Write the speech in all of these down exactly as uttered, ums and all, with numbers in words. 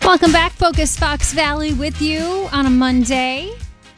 Welcome back, Focus Fox Valley with you on a Monday.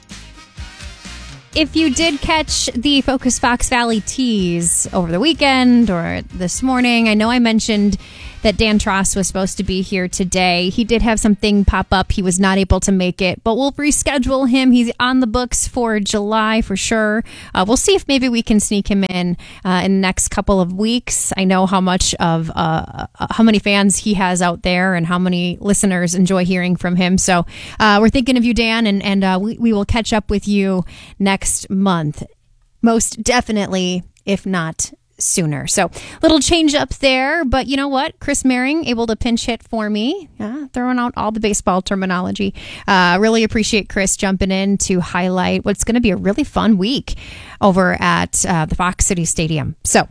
If you did catch the Focus Fox Valley tease over the weekend or this morning, I know I mentioned that Dan Tross was supposed to be here today. He did have something pop up. He was not able to make it, but we'll reschedule him. He's on the books for July for sure. Uh, we'll see if maybe we can sneak him in uh, in the next couple of weeks. I know how much of uh, how many fans he has out there and how many listeners enjoy hearing from him. So uh, we're thinking of you, Dan, and, and uh, we, we will catch up with you next month. Most definitely, if not sooner. So little change up there, but you know what? Chris Mehring able to pinch hit for me, uh, throwing out all the baseball terminology. Uh, really appreciate Chris jumping in to highlight what's going to be a really fun week over at uh, the Fox City Stadium. So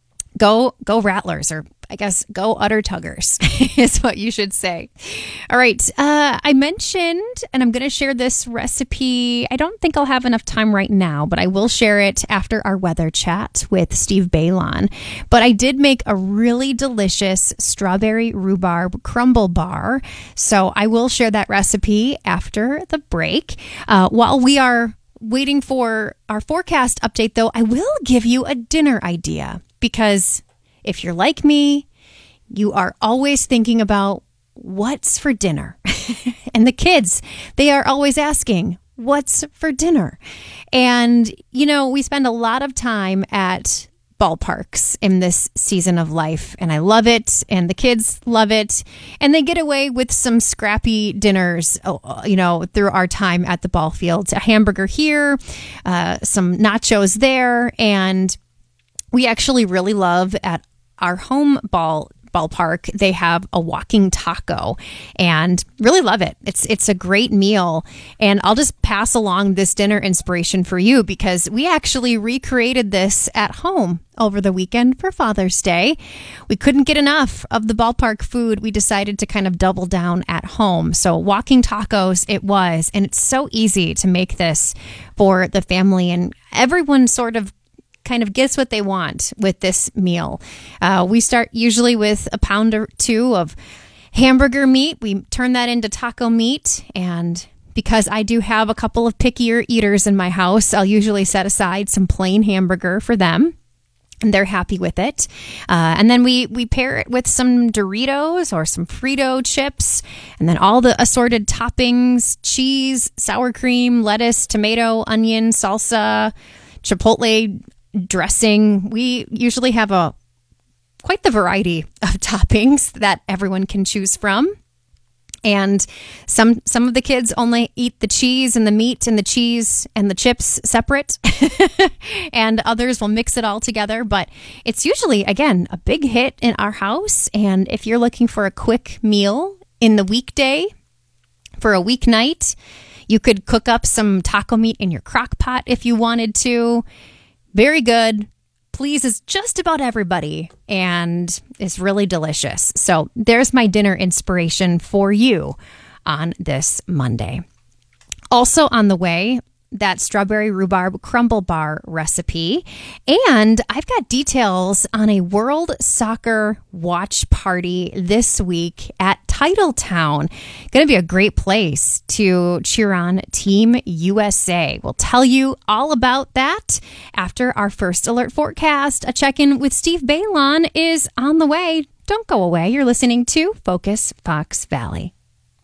go, go Rattlers, or I guess go Utter Tuggers is what you should say. All right. Uh, I mentioned, and I'm going to share this recipe. I don't think I'll have enough time right now, but I will share it after our weather chat with Steve Balon. But I did make a really delicious strawberry rhubarb crumble bar. So I will share that recipe after the break. Uh, while we are waiting for our forecast update, though, I will give you a dinner idea, because if you're like me, you are always thinking about what's for dinner. And the kids, they are always asking, what's for dinner? And, you know, we spend a lot of time at ballparks in this season of life, and I love it, and the kids love it, and they get away with some scrappy dinners, you know, through our time at the ball field. A hamburger here, uh, some nachos there, and we actually really love at our home ball ballpark, they have a walking taco, and really love it. It's it's a great meal, and I'll just pass along this dinner inspiration for you, because we actually recreated this at home over the weekend for Father's Day. We couldn't get enough of the ballpark food. We decided to kind of double down at home. So walking tacos it was, and it's so easy to make this for the family, and everyone sort of kind of gets what they want with this meal. Uh, we start usually with a pound or two of hamburger meat. We turn that into taco meat, and because I do have a couple of pickier eaters in my house, I'll usually set aside some plain hamburger for them, and they're happy with it. Uh, and then we, we pair it with some Doritos or some Frito chips, and then all the assorted toppings, cheese, sour cream, lettuce, tomato, onion, salsa, chipotle dressing. We usually have a quite the variety of toppings that everyone can choose from. And some some of the kids only eat the cheese and the meat and the cheese and the chips separate. And others will mix it all together. But it's usually, again, a big hit in our house. And if you're looking for a quick meal in the weekday for a weeknight, you could cook up some taco meat in your crock pot if you wanted to. Very good, pleases just about everybody, and is really delicious. So there's my dinner inspiration for you on this Monday. Also on the way, that strawberry rhubarb crumble bar recipe. And I've got details on a World Soccer watch party this week at Titletown. Going to be a great place to cheer on Team U S A. We'll tell you all about that after our first alert forecast. A check-in with Steve Balon is on the way. Don't go away. You're listening to Focus Fox Valley.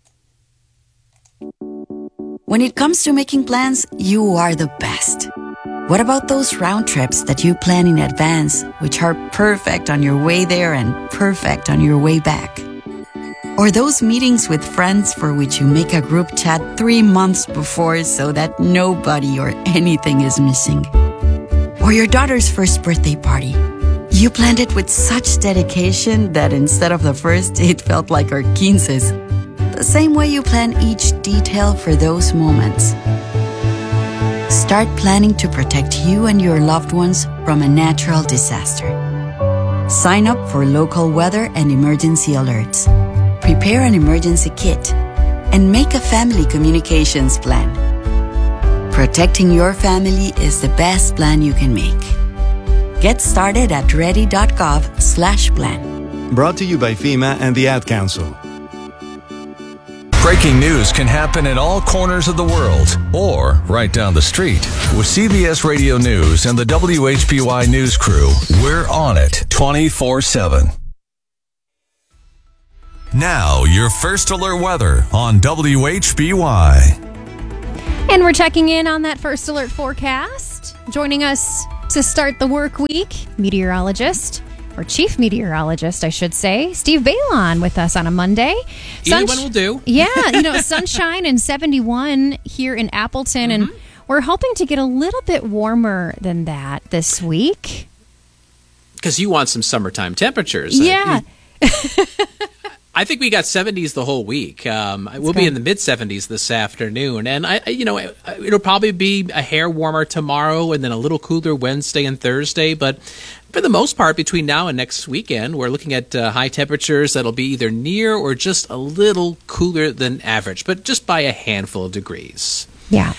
When it comes to making plans, you are the best. What about those round trips that you plan in advance, which are perfect on your way there and perfect on your way back? Or those meetings with friends for which you make a group chat three months before so that nobody or anything is missing? Or your daughter's first birthday party. You planned it with such dedication that instead of the first, it felt like our quinces. The same way you plan each detail for those moments. Start planning to protect you and your loved ones from a natural disaster. Sign up for local weather and emergency alerts. Prepare an emergency kit and make a family communications plan. Protecting your family is the best plan you can make. Get started at ready.gov slash plan. Brought to you by FEMA and the Ad Council. Breaking news can happen in all corners of the world or right down the street. With C B S Radio News and the W H B Y News crew, we're on it twenty-four seven. Now, your first alert weather on W H B Y. And we're checking in on that first alert forecast. Joining us to start the work week, meteorologist, or chief meteorologist, I should say, Steve Balon with us on a Monday. Anyone Sunsh- will do. Yeah, you know, sunshine and seventy-one here in Appleton, mm-hmm. and we're hoping to get a little bit warmer than that this week. Because you want some summertime temperatures. Yeah. I think we got seventies the whole week. Um, we'll good. be in the mid seventies this afternoon, and I, you know, it'll probably be a hair warmer tomorrow, and then a little cooler Wednesday and Thursday. But for the most part, between now and next weekend, we're looking at uh, high temperatures that'll be either near or just a little cooler than average, but just by a handful of degrees. Yeah.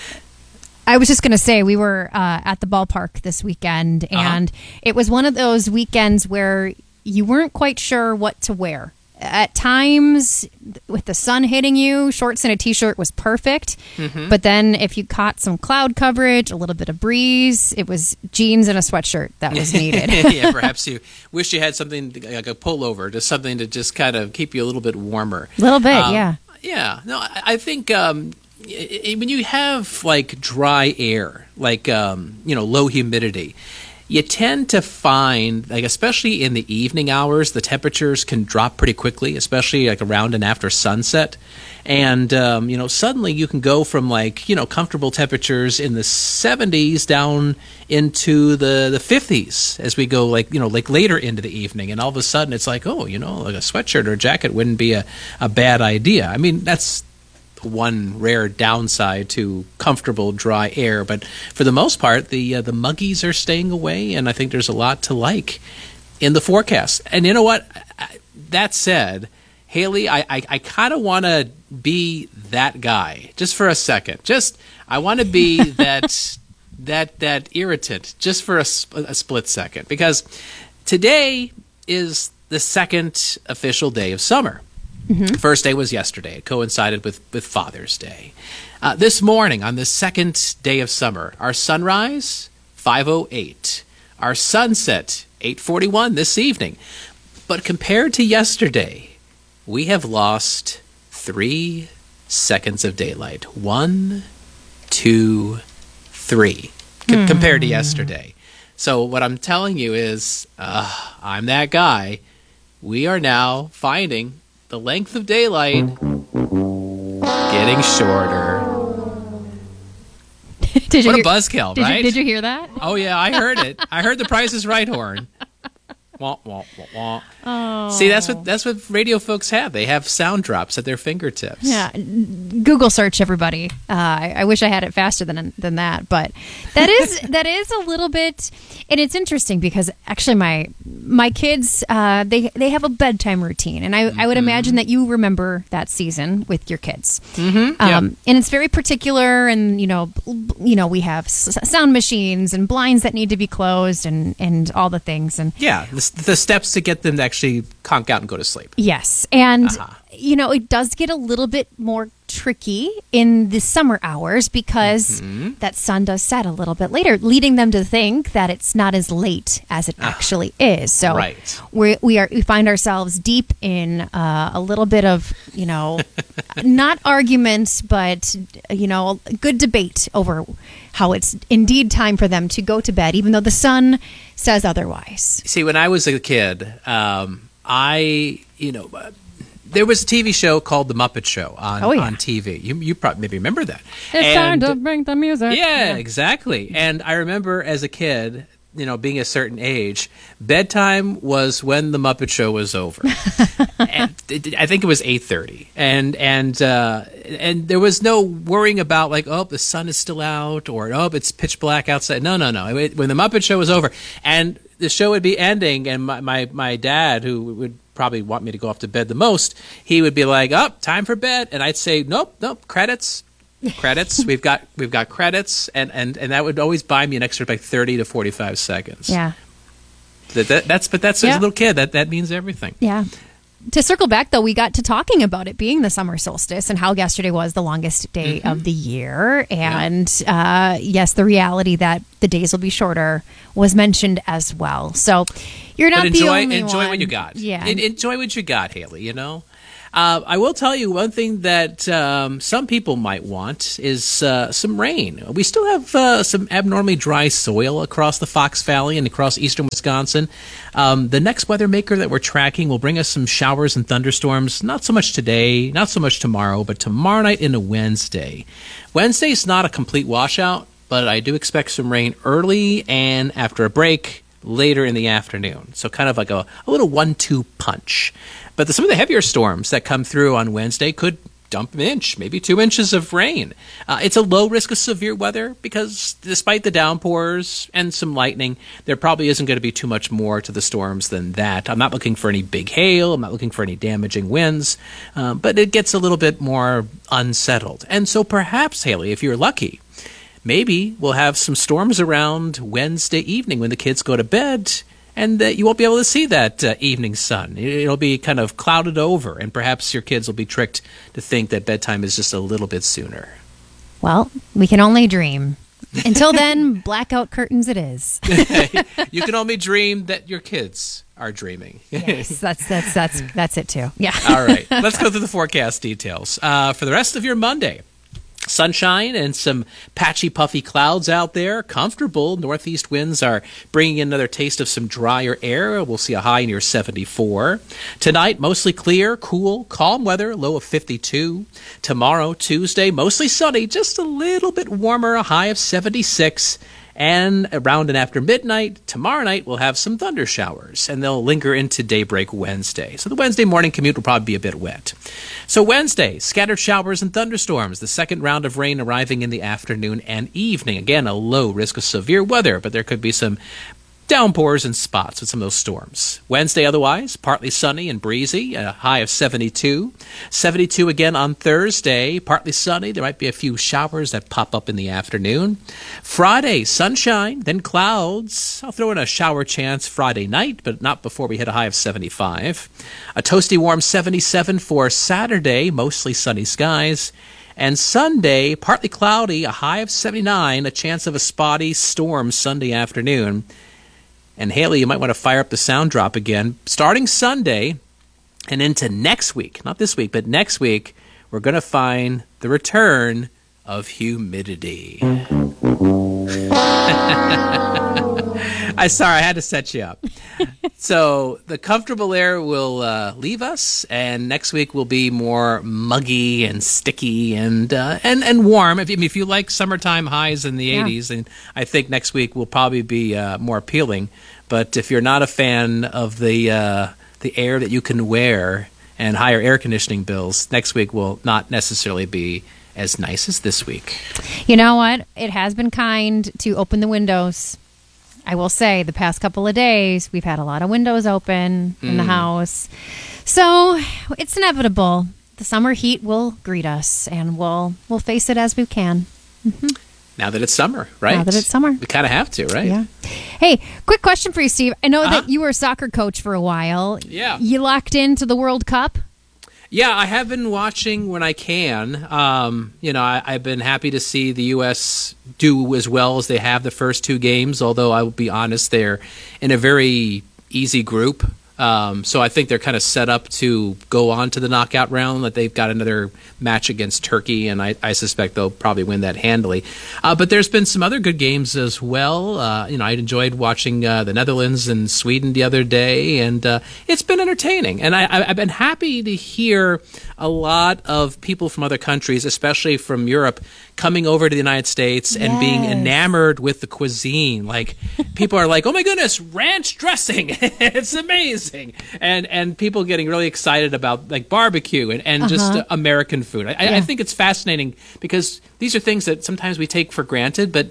I was just going to say, we were uh, at the ballpark this weekend, and uh-huh. it was one of those weekends where you weren't quite sure what to wear. At times, with the sun hitting you, shorts and a t-shirt was perfect. Mm-hmm. But then if you caught some cloud coverage, a little bit of breeze, it was jeans and a sweatshirt that was needed. Yeah, perhaps you wish you had something like a pullover, just something to just kind of keep you a little bit warmer. A little bit, um, yeah. Yeah. No, I, I think um, it, it, when you have like dry air, like um, you know, low humidity, you tend to find, like especially in the evening hours, the temperatures can drop pretty quickly, especially like around and after sunset. And, um, you know, suddenly you can go from like, you know, comfortable temperatures in the seventies down into the, the fifties as we go like, you know, like later into the evening. And all of a sudden it's like, oh, you know, like a sweatshirt or a jacket wouldn't be a, a bad idea. I mean, that's one rare downside to comfortable dry air, but for the most part the uh, the muggies are staying away, and I think there's a lot to like in the forecast. And you know what, that said, Haley, I I, I kind of want to be that guy just for a second. Just I want to be that that that irritant just for a, a split second, because today is the second official day of summer. Mm-hmm. First day was yesterday. It coincided with, with Father's Day. Uh, this morning, on the second day of summer, our sunrise, five oh eight. Our sunset, eight forty-one this evening. But compared to yesterday, we have lost three seconds of daylight. One, two, three, c- mm. compared to yesterday. So what I'm telling you is, uh, I'm that guy. We are now finding the length of daylight getting shorter. Did you what hear, a buzzkill, did right? You, did you hear that? Oh, yeah, I heard it. I heard the Price is Right horn. Wah, wah, wah, wah. Oh. See, that's what that's what radio folks have. They have sound drops at their fingertips. Yeah, Google search, everybody. Uh, I, I wish I had it faster than than that, but that is that is a little bit, and it's interesting because actually my my kids uh, they they have a bedtime routine, and I, mm-hmm. I would imagine that you remember that season with your kids. Mm-hmm. Um, yep. And it's very particular, and you know you know we have s- sound machines and blinds that need to be closed, and and all the things, and yeah. The, the steps to get them to actually conk out and go to sleep. Yes. And, uh-huh. you know, it does get a little bit more tricky in the summer hours because mm-hmm. that sun does set a little bit later, leading them to think that it's not as late as it uh, actually is. So right. we we are we find ourselves deep in uh, a little bit of, you know, not arguments, but, you know, good debate over how it's indeed time for them to go to bed, even though the sun says otherwise. See, when I was a kid, um, I, you know, uh, there was a T V show called The Muppet Show on, oh, yeah. on T V. You you probably maybe remember that. It's and, time to bring the music. Yeah, yeah, exactly. And I remember as a kid, you know, being a certain age, bedtime was when The Muppet Show was over. And it, I think it was eight thirty, and and uh, and there was no worrying about like, oh, the sun is still out, or oh, it's pitch black outside. No, no, no. It, when The Muppet Show was over, and the show would be ending, and my, my, my dad, who would probably want me to go off to bed the most, he would be like, oh, time for bed, and I'd say, nope, nope, credits. Credits. We've got we've got credits, and, and, and that would always buy me an extra like thirty to forty five seconds. Yeah. That, that that's but that's yeah. as a little kid that that means everything. Yeah. to circle back, though, we got to talking about it being the summer solstice and how yesterday was the longest day mm-hmm. of the year. And yeah. uh, yes, the reality that the days will be shorter was mentioned as well. So you're not but enjoy, the only enjoy one. what you got. Yeah. Enjoy what you got, Haley, you know? Uh, I will tell you one thing that um, some people might want is uh, some rain. We still have uh, some abnormally dry soil across the Fox Valley and across eastern Wisconsin. Um, the next weather maker that we're tracking will bring us some showers and thunderstorms, not so much today, not so much tomorrow, but tomorrow night into Wednesday. Wednesday is not a complete washout, but I do expect some rain early and after a break later in the afternoon. So kind of like a, a little one two punch. But the, some of the heavier storms that come through on Wednesday could dump an inch, maybe two inches of rain. Uh, it's a low risk of severe weather because despite the downpours and some lightning, there probably isn't going to be too much more to the storms than that. I'm not looking for any big hail. I'm not looking for any damaging winds. Uh, but it gets a little bit more unsettled. And so perhaps, Haley, if you're lucky, maybe we'll have some storms around Wednesday evening when the kids go to bed, and that you won't be able to see that uh, evening sun. It'll be kind of clouded over, and perhaps your kids will be tricked to think that bedtime is just a little bit sooner. Well, we can only dream. Until then, blackout curtains it is. You can only dream that your kids are dreaming. Yes, that's that's that's that's it too. Yeah. All right, let's go through the forecast details uh, for the rest of your Monday. Sunshine and some patchy, puffy clouds out there. Comfortable northeast winds are bringing in another taste of some drier air. We'll see a high near seventy-four. Tonight, mostly clear, cool, calm weather, low of fifty-two. Tomorrow, Tuesday, mostly sunny, just a little bit warmer, a high of seventy-six. And around and after midnight, tomorrow night, we'll have some thunder showers, and they'll linger into daybreak Wednesday. So the Wednesday morning commute will probably be a bit wet. So Wednesday, scattered showers and thunderstorms. The second round of rain arriving in the afternoon and evening. Again, a low risk of severe weather, but there could be some downpours and spots with some of those storms. Wednesday, otherwise, partly sunny and breezy, a high of seventy-two. seventy-two again on Thursday, partly sunny. There might be a few showers that pop up in the afternoon. Friday, sunshine, then clouds. I'll throw in a shower chance Friday night, but not before we hit a high of seventy-five. A toasty warm seventy-seven for Saturday, mostly sunny skies. And Sunday, partly cloudy, a high of seventy-nine, a chance of a spotty storm Sunday afternoon. And Haley, you might want to fire up the sound drop again. Starting Sunday and into next week, not this week, but next week, we're going to find the return of humidity. I sorry, I had to set you up. So the comfortable air will uh, leave us, and next week will be more muggy and sticky and uh, and and warm. If, if you like summertime highs in the yeah. eighties, and I think next week will probably be uh, more appealing. But if you're not a fan of the uh, the air that you can wear and higher air conditioning bills, next week will not necessarily be as nice as this week. You know what? It has been kind to open the windows. I will say the past couple of days, we've had a lot of windows open in mm. the house. So it's inevitable. The summer heat will greet us, and we'll we'll face it as we can. Mm-hmm. Now that it's summer, right? Now that it's summer. We kind of have to, right? Yeah. Hey, quick question for you, Steve. I know uh-huh. that you were a soccer coach for a while. Yeah. You locked into the World Cup? Yeah, I have been watching when I can. Um, you know, I, I've been happy to see the U S do as well as they have the first two games, although I will be honest, they're in a very easy group. Um, so I think they're kind of set up to go on to the knockout round. That they've got another match against Turkey, and I, I suspect they'll probably win that handily. Uh, but there's been some other good games as well. Uh, you know, I enjoyed watching uh, the Netherlands and Sweden the other day, and uh, it's been entertaining. And I, I've been happy to hear a lot of people from other countries, especially from Europe, coming over to the United States and yes. being enamored with the cuisine. Like, people are like, oh my goodness, ranch dressing. It's amazing. And and people getting really excited about like barbecue and, and uh-huh. just uh, American food. I, yeah. I think it's fascinating because these are things that sometimes we take for granted, but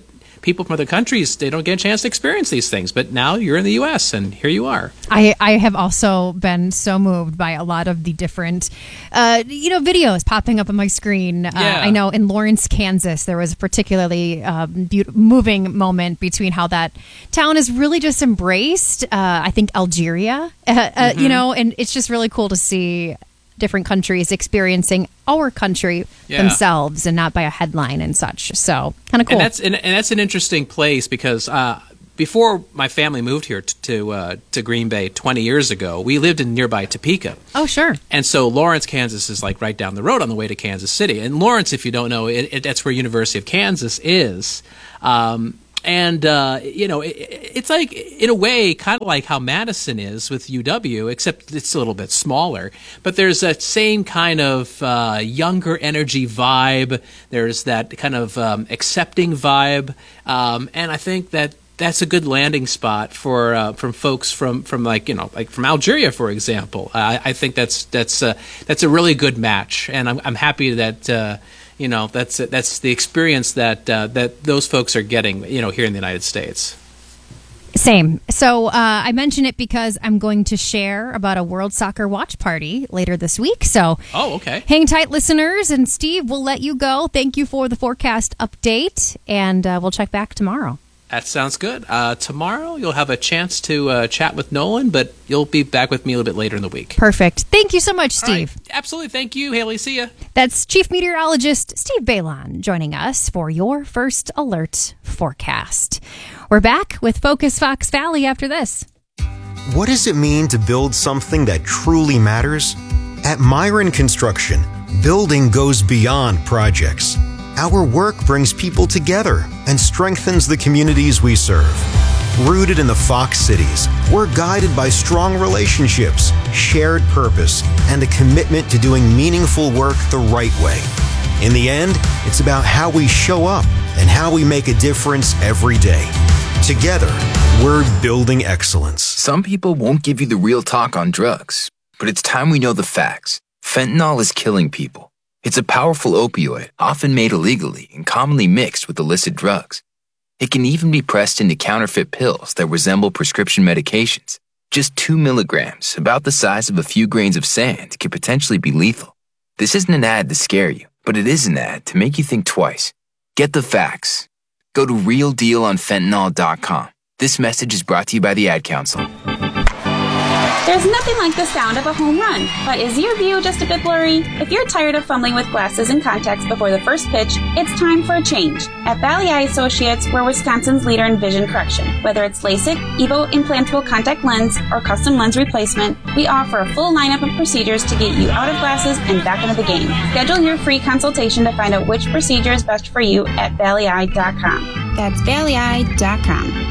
people from other countries, they don't get a chance to experience these things. But now you're in the U S and here you are. I, I have also been so moved by a lot of the different, uh, you know, videos popping up on my screen. Uh, Yeah. I know in Lawrence, Kansas, there was a particularly um, beautiful, moving moment between how that town is really just embraced. Uh, I think Algeria, uh, uh, Mm-hmm. you know, and it's just really cool to see different countries experiencing our country Yeah. themselves and not by a headline and such. So kind of cool. And that's and, and that's an interesting place because uh, before my family moved here t- to uh, to Green Bay twenty years ago, we lived in nearby Topeka. oh, sure. And so Lawrence, Kansas is like right down the road on the way to Kansas City. And Lawrence, if you don't know, it, it, that's where University of Kansas is. Um, and, uh, you know, it, it's like, in a way, kind of like how Madison is with U W, except it's a little bit smaller. But there's that same kind of uh, younger energy vibe. There's that kind of um, accepting vibe. Um, and I think that that's a good landing spot for uh, from folks from, from like you know like from Algeria, for example. Uh, I think that's that's uh, that's a really good match, and I'm I'm happy that uh, you know that's that's the experience that uh, that those folks are getting you know here in the United States. Same. So uh, I mention it because I'm going to share about a World Soccer watch party later this week. So Oh, okay. hang tight, listeners. And Steve, we'll let you go. Thank you for the forecast update, and uh, we'll check back tomorrow. That sounds good. Uh, tomorrow you'll have a chance to uh, chat with Nolan, but you'll be back with me a little bit later in the week. Perfect. Thank you so much, All right. Steve. Absolutely. Thank you, Haley. See ya. That's Chief Meteorologist Steve Balon joining us for your first alert forecast. We're back with Focus Fox Valley after this. What does it mean to build something that truly matters? At Myron Construction, building goes beyond projects. Our work brings people together and strengthens the communities we serve. Rooted in the Fox cities, we're guided by strong relationships, shared purpose, and a commitment to doing meaningful work the right way. In the end, it's about how we show up and how we make a difference every day. Together, we're building excellence. Some people won't give you the real talk on drugs, but it's time we know the facts. Fentanyl is killing people. It's a powerful opioid, often made illegally and commonly mixed with illicit drugs. It can even be pressed into counterfeit pills that resemble prescription medications. Just two milligrams, about the size of a few grains of sand, could potentially be lethal. This isn't an ad to scare you, but it is an ad to make you think twice. Get the facts. Go to real deal on fentanyl dot com. This message is brought to you by the Ad Council. There's nothing like the sound of a home run, but is your view just a bit blurry? If you're tired of fumbling with glasses and contacts before the first pitch, it's time for a change. At Valley Eye Associates, we're Wisconsin's leader in vision correction. Whether it's LASIK, EVO implantable contact lens, or custom lens replacement, we offer a full lineup of procedures to get you out of glasses and back into the game. Schedule your free consultation to find out which procedure is best for you at valley eye dot com. That's valley eye dot com.